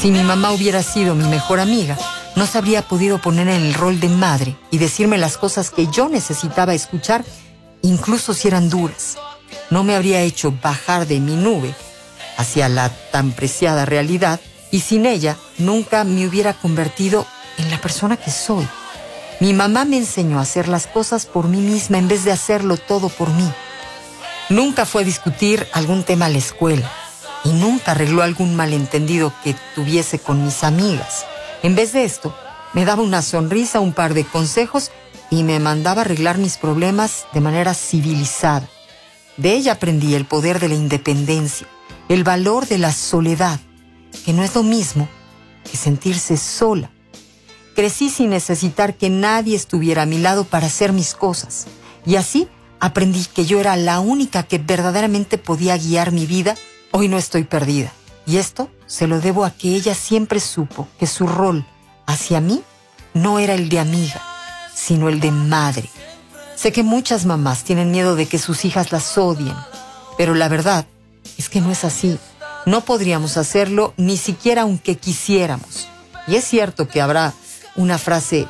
Si mi mamá hubiera sido mi mejor amiga, no se habría podido poner en el rol de madre y decirme las cosas que yo necesitaba escuchar, incluso si eran duras. No me habría hecho bajar de mi nube hacia la tan preciada realidad, y sin ella nunca me hubiera convertido en la persona que soy. Mi mamá me enseñó a hacer las cosas por mí misma en vez de hacerlo todo por mí. Nunca fue a discutir algún tema a la escuela y nunca arregló algún malentendido que tuviese con mis amigas. En vez de esto, me daba una sonrisa, un par de consejos y me mandaba arreglar mis problemas de manera civilizada. De ella aprendí el poder de la independencia, el valor de la soledad, que no es lo mismo que sentirse sola. Crecí sin necesitar que nadie estuviera a mi lado para hacer mis cosas, y así aprendí que yo era la única que verdaderamente podía guiar mi vida. Hoy no estoy perdida, y esto se lo debo a que ella siempre supo que su rol hacia mí no era el de amiga, sino el de madre. Sé que muchas mamás tienen miedo de que sus hijas las odien, pero la verdad es que no es así. No podríamos hacerlo ni siquiera aunque quisiéramos. Y es cierto que habrá una frase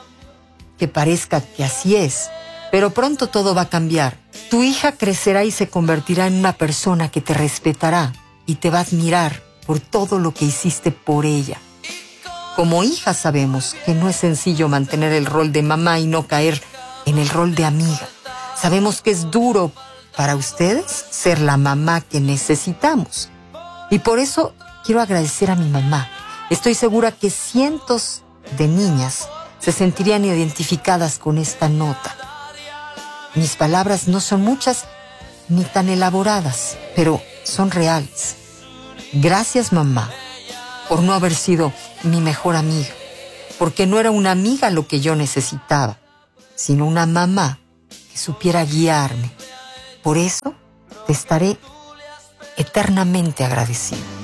que parezca que así es, pero pronto todo va a cambiar. Tu hija crecerá y se convertirá en una persona que te respetará y te va a admirar por todo lo que hiciste por ella. Como hija sabemos que no es sencillo mantener el rol de mamá y no caer en el rol de amiga. Sabemos que es duro para ustedes ser la mamá que necesitamos. Y por eso quiero agradecer a mi mamá. Estoy segura que cientos de niñas se sentirían identificadas con esta nota. Mis palabras no son muchas ni tan elaboradas, pero son reales. Gracias, mamá, por no haber sido mi mejor amiga, porque no era una amiga lo que yo necesitaba, sino una mamá que supiera guiarme. Por eso te estaré eternamente agradecido.